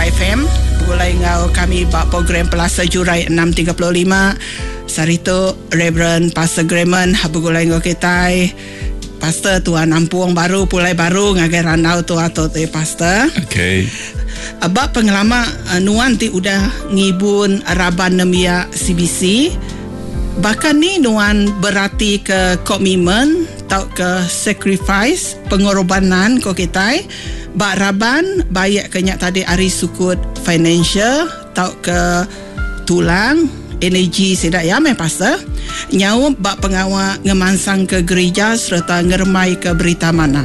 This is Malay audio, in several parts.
FM. Begulai ngau kami bak program Pelasa Jurai 6.35. Sarito Reverend Pastor Grayman begulai ngau kitai. Pastor Tuan Ampuang baru pulai baru ngagai ranau tu atau te pastor. Okay. Abak pengalaman nuan ti udah ngibun raban nemia CBC. Bahkan ni nuan berarti ke komitmen tau ke sacrifice pengorbanan ko kitai. Bak raban bayak kenyak tadi ari sukut financial tau ke tulang energi sedak ya me pastor. Nyau bak pengawal ngemansang ke gereja serta ngermai ke berita mana.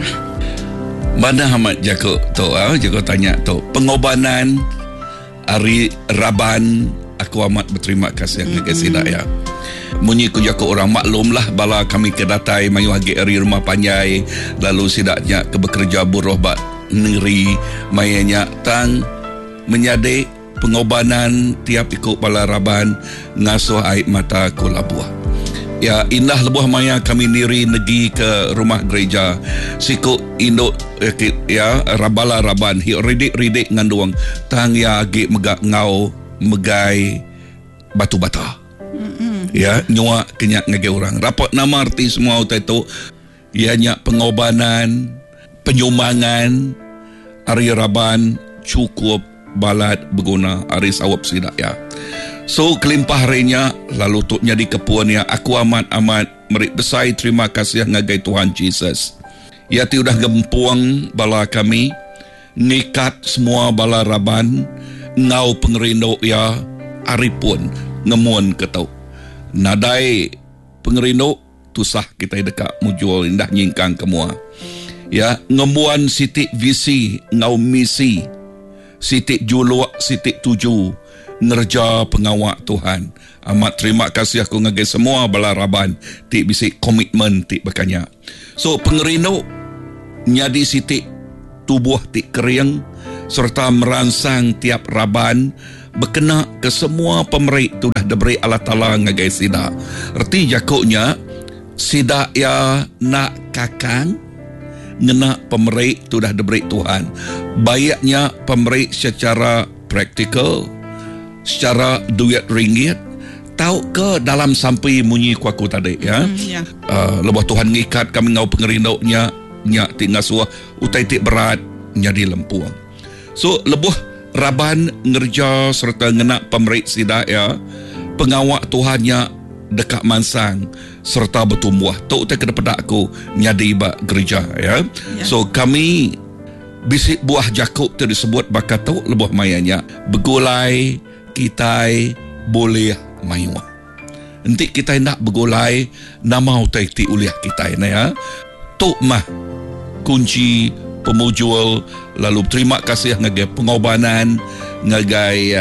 Mana amat Jakob tu Jakob tanya tu pengorbanan hari Raban aku amat berterima kasih dengan sidak ya. Munyi ku Jakob orang maklum lah bala kami kedatai mayu hagi hari rumah panjai lalu sidaknya ke bekerja buruh bak negeri mayanya tang menyadik pengorbanan tiap ikut bala Raban ngasuh air mata ku labuah. Ya indah lebuh maya kami niri negi ke rumah gereja sikut induk ya rabala Raban hi ridik nganduang tang ya agi megak ngau megai batu bata. Ya nyua kenyak ngage orang rapat nama arti semua utai tu ianya pengorbanan penyumbangan hari Raban cukup balat berguna hari sawap sidak ya. So kelimpah harinya lalu tuk nyadi kepuannya aku amat merik besar terima kasih ngagai Tuhan Jesus. Ya ti udah gempuang bala kami nikat semua bala Raban ngau pengerindo ya hari pun ngemuan ketau. Nadai pengerindo tusah kita dekat mujual indah nyingkang kemua. Ya ngemuan sitik visi ngau misi sitik juluak sitik tuju ngerja pengawak Tuhan. Amat terima kasih aku ngagai semua bala Raban tik bisik komitmen tik berkanya. So pengerindo nyadi sitik tubuh tik kering serta merangsang tiap Raban berkena ke semua pemerik tu dah diberi Allah Ta'ala ngagai sidak. Erti jakuknya sidak ya nak kakang ngena pemerik tu dah diberi Tuhan. Bayaknya pemerik secara praktikal secara duit ringgit tahu ke dalam sampai munyi kuaku tadi ya. Lepas Tuhan ngikat kami ngau pengerindoknya nyak tik ngasuh utai tik berat nyadi lempuang. So lebuh Raban ngerja serta ngenak pemerik sidak ya pengawak Tuhannya dekat mansang serta bertumbuh tu utai kedepada aku nyadi bak gereja ya. So kami bisik buah Jakob tu disebut bakat tu lebuh mayanya begulai kita boleh mayu. Nanti kita nak bergolai nama utai ti uliah kita ini ya. Tok mah kunci pemujul lalu terima kasih ngagai pengorbanan ngagai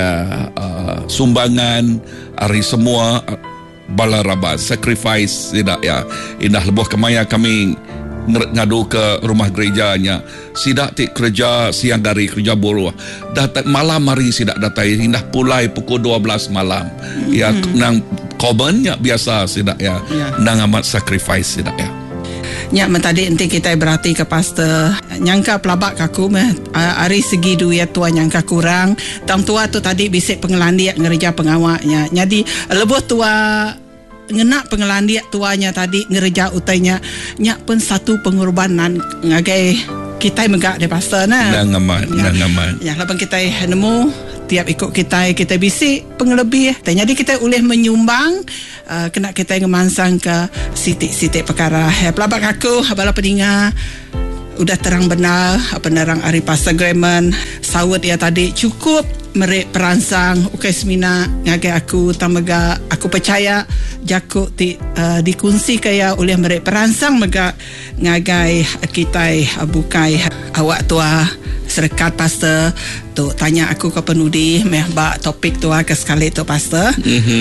sumbangan hari semua bala Raban sacrifice tidak ya. Indah lebuh kemaya kami ngadu ke rumah gerejanya sidak tik kerja siang dari kerja buruh datang malam hari sidak datai indah pulai pukul 12 malam ya nang korbannya biasa sidak ya nang amat sacrifice sidak ya. Nyak mentadi enti kita berarti ke pastor nyangka pelabak kaku hari segi duit tua nyangka kurang tang tua tu tadi bisik pengelandiak ngerja pengawaknya jadi lebuh tua ngenak pengelandiak tuanya tadi ngerja utainya nyak pun satu pengorbanan ngagai kita megak de pastor nah nang aman ya lapan kita nemu tiap ikut kita bisik pengelebih jadi kita boleh menyumbang kena kita ngemansang ke sitik-sitik perkara pelabak aku bala pendengar udah terang benar penerang Ari Pastor Grayman sawut ya tadi cukup merik peransang ukai semina ngagai aku tamaga aku percaya Jakob dikunci kaya oleh merik peransang mega ngagai kita bukai awak tua serkat pastor tu tanya aku ke penudi meh bak topik tua ke sekali tu pastor.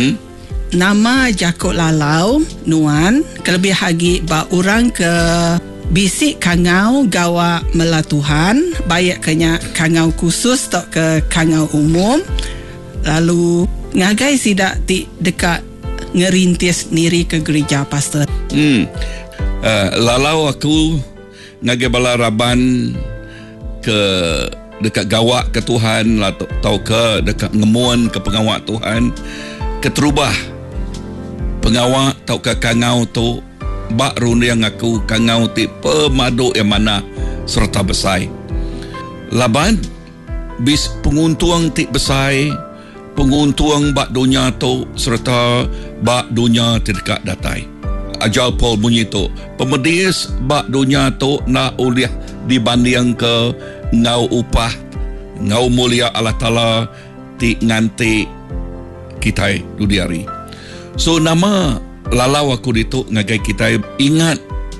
Nama Jakob Lalau nuan kelebih hagi bak orang ke bisik kangau gawa melatuhan bayak kenya kangau khusus tok ke kangau umum lalu ngagai sidak ti dekat ngerintis niri ke gereja pastor. Lalau aku ngagai bala Raban ke dekat gawak ke Tuhan lah, tau ke dekat ngemuan ke pengawak Tuhan ke terubah pengawak tau ke kangau tu bak runde yang aku kangau ti pemaduk yang mana serta besai laban bis penguntuang ti besai penguntuang bak dunia tu serta bak dunia terdekat datai. Ajal Paul bunyi tu pemedis bak dunia tu nak uliah dibanding ke ngau upah ngau mulia Allah Ta'ala ti nganti kita dudiari. So nama lalau aku ditu ngagai kita ingat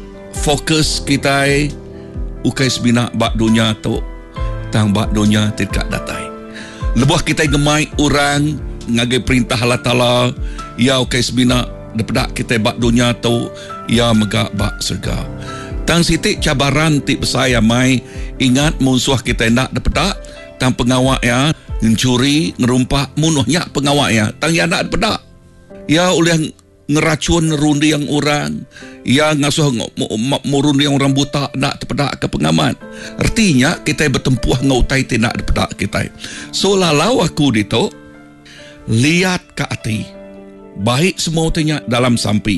fokus kita ukai sebina bak dunia tu tang bak dunia terdekat datai. Lebuh kita gemai orang ngagai perintah Allah Ta'ala ya ukai sebina depedak kita bak dunia tu ya megak bak surga. Tang sitik cabaran ti besaya mai ingat musuh kita nak depedak tang pengawak ya mencuri ngerumpak munuhnya pengawak ya tang ya nak depedak ya oleh ngeracun rundi yang orang ya ngasuh murundi yang orang buta nak depedak ke pengamat. Artinya kita bertempuh ngautai ti nak depedak kita. So lalau aku ditu lihat ke hati baik semua tanya dalam sampi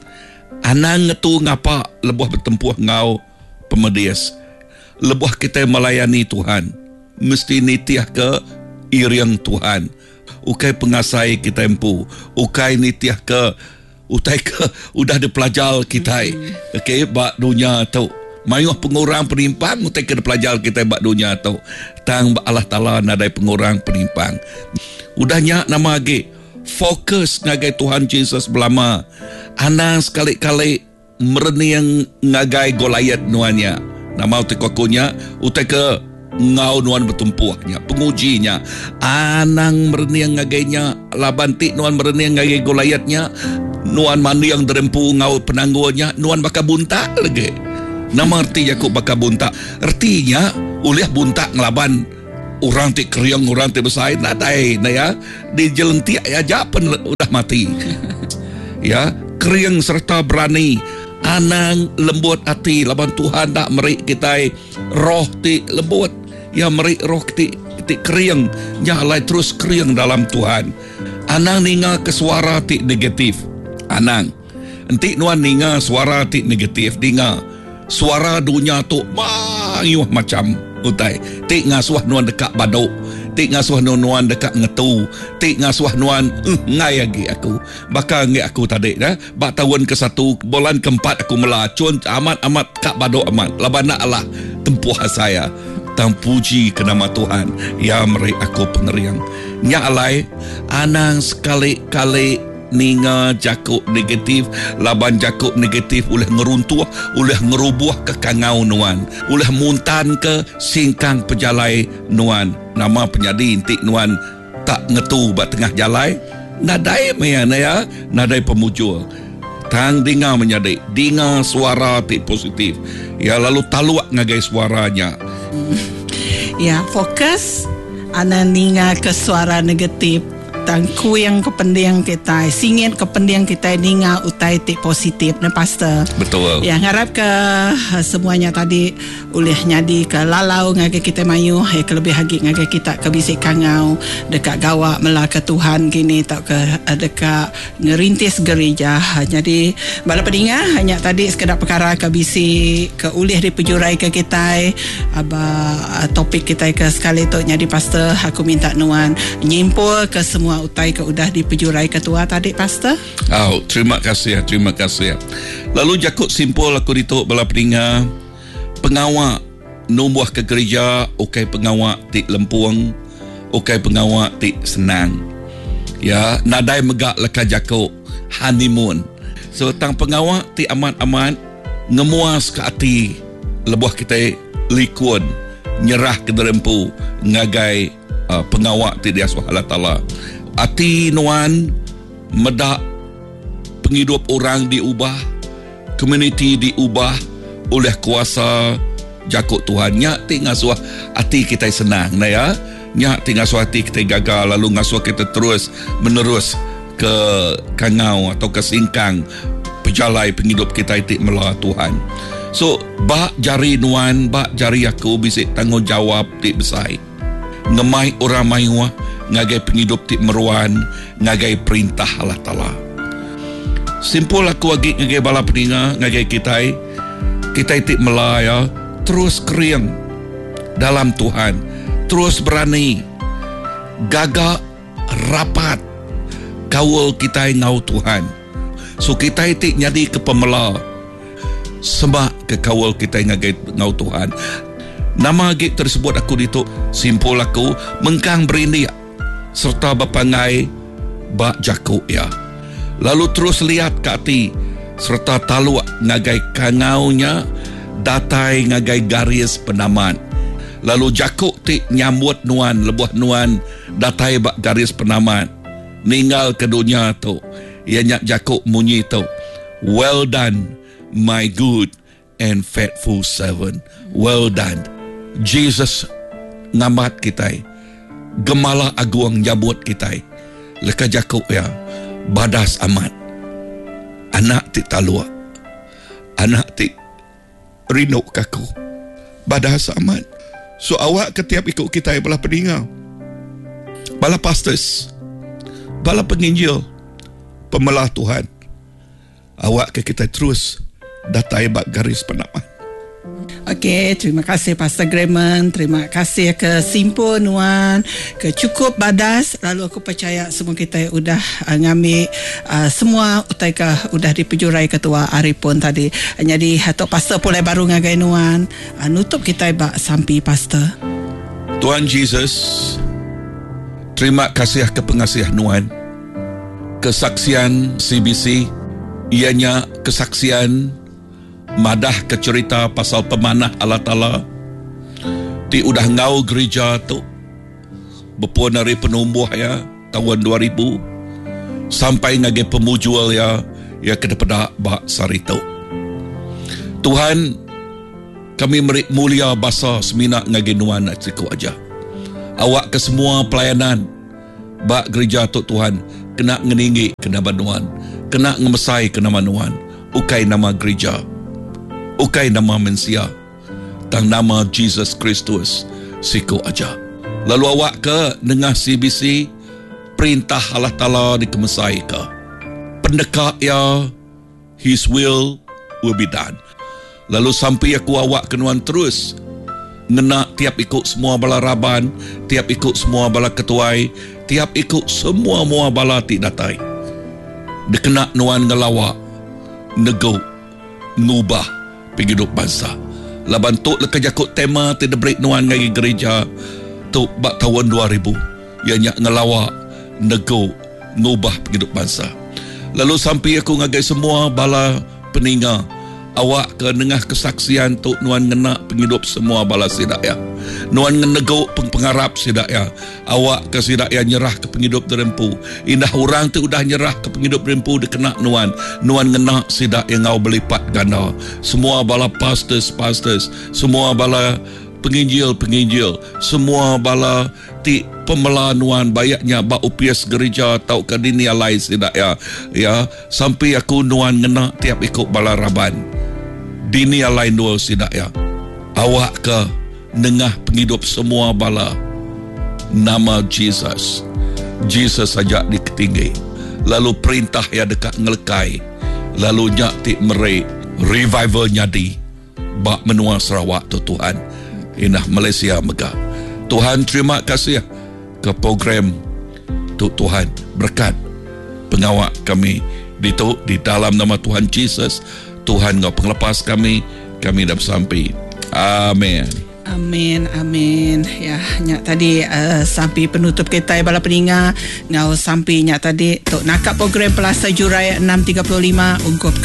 anang ngetu ngapa lebuh bertempuh ngau pemedias lebuh kita melayani Tuhan mesti nitiah ke iriang Tuhan ukai pengasai kita empu ukai nitiah ke utai ke udah dipelajal kita okay, bak dunia tu mayuh pengurang penimpang utai ke dipelajal kita bak dunia tu tang Allah Ta'ala nadai pengurang penimpang udahnya nama age fokus ngagai Tuhan Yesus belama anang sekali-kali mereni yang ngagai Goliat nuannya nama utai kokunya utai ke ngau nuan bertumpuhnya pengujinya anang mereni yang ngagainya labanti nuan mereni yang ngagai Goliatnya nuan mandi yang derempu ngau penangguannya nuan baka buntak lagi nama arti Yakub baka buntak artinya uliah buntak ngelaban orang ti kriang orang ti besai nadai na ya di jelenti aja pun udah mati ya kriang serta berani anang lembut hati laban Tuhan tak merik kita roh ti lembut ya merik roh ti kriang nyalai terus kriang dalam Tuhan anang ninga ke suara ti negatif anang enti nuan ninga suara ti negatif ninga suara dunia tu mayuh macam utai tik ngasuh nuan dekat baduk tik ngasuh nuan dekat ngetu tik ngasuh nuan ngai lagi aku bakal ngai aku tadi dah bak tahun ke-1 bulan ke-4 aku melacun amat kak baduk amat labana Allah tempuh saya tang puji ke nama Tuhan ya meri aku pengeriang nya alai anang sekali-kali ninga jakuk negatif laban jakuk negatif oleh ngeruntuh oleh ngerubuh ke kangau nuan oleh muntan ke singkang pejalai nuan nama penyadi intik nuan tak ngetu bat tengah jalai nadai maya ya nadai pemujul tang dinga menyadi dinga suara ti positif ya lalu taluak ngagai suaranya ya fokus ana ninga ke suara negatif tangku yang kependiang kita singin kependiang kita ninga utai tik positif na pastor betul ya harap ke semuanya tadi oleh nyadi ke lalau ngagai kita mayu ke lebih hagi ngagai kita ke bisik kangau dekat gawak mela ke Tuhan kini tak ke dekat ngerintis gereja jadi bala pedinga hanya tadi sekedar perkara ke bisik ke oleh dipejurai ke kita aba topik kita ke sekali tu nyadi pastor aku minta nuan nyimpul ke semua utai ke udah dipejurai ketua tadi pastor. Terima kasih. Lalu jakut simpul aku dituk bala peninga pengawak numbuh ke gereja ukai pengawak ti lempuang ukai pengawak ti senang ya nadai megak leka jakut honeymoon so tang pengawak ti amat-amat ngemuas ke hati lebuh kita likun nyerah ke derempu ngagai pengawak ti dia Allah Ta'ala hati nuan medak penghidup orang diubah community diubah oleh kuasa jakut Tuhan nyak ti ngasuh hati kita senang nah ya nyak ti ngasuh hati kita gagal lalu ngasuh kita terus menerus ke kangau atau ke singkang pejalai penghidup kita itu melah Tuhan So bak jari nuan, bak jari aku bisik tanggungjawab ti besai. Ngemai orang mayuah ngagai penghidup ti meruan, ngagai perintah Allah Ta'ala. Simpul aku lagi ngagai bala peninga, ngagai kita ti melaya terus kering dalam Tuhan, terus berani, gagak rapat kawal kita ngau Tuhan. So kita ti nyadi ke pemela sebab ke kawal kita ngau Tuhan. Nama gig tersebut aku dituk simpul aku mengkang berindia serta bapangai bak jakuk ya. Lalu terus lihat ke hati serta taluak ngagai kangaunya datai ngagai garis penaman. Lalu jakuk ti nyambut nuan lebuh nuan datai bak garis penaman. Ninggal ke dunia tu ia nyak jakuk munyi tu, well done my good and faithful servant. Well done. Jesus ngamat kita, gemala agung nyabut kita, leka jakuk ya, badas amat, anak ti talua, anak ti rinuk kaku, badas amat. So awak ketiap ikut kita bala peninga, bala pastors, bala penginjil, pemelah Tuhan, awak ke kita terus datai bak garis penaman. Okey, terima kasih Pastor Grayman, terima kasih ke Simpul Nuan, ke Cukup Badas. Lalu aku percaya semua kita sudah ngambil semua utaika sudah dipejurai Ketua Arifun tadi. Jadi Hatok Pastor pulai baru ngagai Nuan, nutup kita bak sampai Pastor. Tuhan Jesus, terima kasih ke pengasiah Nuan, kesaksian CBC, ianya kesaksian madah ke cerita pasal pemanah Allah Ta'ala ti udah ngau gereja tu berpuan dari penumbuh ya tahun 2000 sampai ngage pemujual ya ke depan bak sarito. Tuhan, kami merik mulia basa semina ngage nuan ciku aja. Awak ke semua pelayanan bak gereja tu Tuhan kena ngeninggi kena banuan, kena ngemesai kena manuan, ukai nama gereja, ukai nama mensia, tang nama Jesus Kristus siku aja. Lalu awak ke dengar CBC perintah Allah Ta'ala dikemesai ke pendekat ya, His will be done. Lalu sampai aku awak kenuan terus ngena tiap ikut semua bala raban, tiap ikut semua bala ketuai, tiap ikut semua mua bala ti datai dikena nuan ngelawak nego ngubah penghidup bangsa. Laban tu leka jakut tema ti debreak nuan ngai gereja tu bak tahun 2000 ianya ngelawak nego ngubah penghidup bangsa. Lalu sampai aku ngagai semua bala peninga awak ke nengah kesaksian tu nuan ngena penghidup semua bala sidak ya, nuan ngenego pengharap sidak ya, awak ke sidak ya nyerah ke penghidup derempu. Indah orang tu udah nyerah ke penghidup derempu dikena nuan ngena sidak yang ngau berlipat ganda. Semua bala pastors, semua bala penginjil, semua bala ti pemela nuan bayaknya ba upias gereja tau ke dunia lain sidak ya sampai aku nuan ngena tiap ikut bala raban dunia lain dua sidak ya. Awak ke nengah penghidup semua bala nama Jesus saja diketinggi. Lalu perintah ya dekat ngelekai, lalu nyak ti merai revival nyadi bak menua Sarawak tu Tuhan inah Malaysia megah. Tuhan terima kasih ke program tu Tuhan berkat pengawak kami di dalam nama Tuhan Jesus. Tuhan ngau penglepas kami dah sampai. Amin. Amin. Ya, nyak tadi sampai penutup kita bala peninga ngau sampai nyak tadi tok nakap program Pelasa Jurai 635 ungkup